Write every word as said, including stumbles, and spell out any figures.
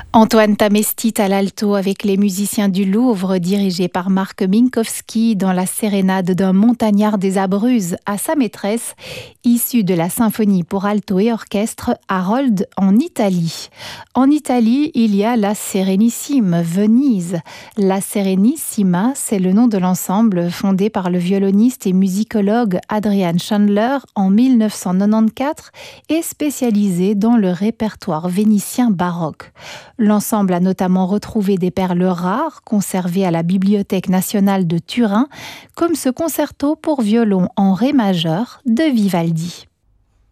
Antoine Tamestit à l'alto avec les musiciens du Louvre dirigés par Marc Minkowski dans la sérénade d'un montagnard des Abruzzes à sa maîtresse, issue de la symphonie pour alto et orchestre Harold en Italie. En Italie, il y a la Serenissime, Venise. La Serenissima, c'est le nom de l'ensemble fondé par le violoniste et musicologue Adrian Chandler en mille neuf cent quatre-vingt-quatorze et spécialisé dans le répertoire vénitien baroque. L'ensemble a notamment retrouvé des perles rares conservées à la Bibliothèque nationale de Turin, comme ce concerto pour violon en ré majeur de Vivaldi.